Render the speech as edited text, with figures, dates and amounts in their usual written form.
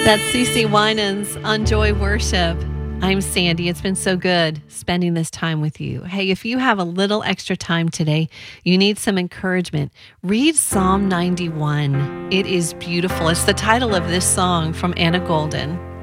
That's CeCe Winans on Joy Worship. I'm Sandy. It's been so good spending this time with you. Hey, if you have a little extra time today, you need some encouragement, read Psalm 91. It is beautiful. It's the title of this song from Anna Golden.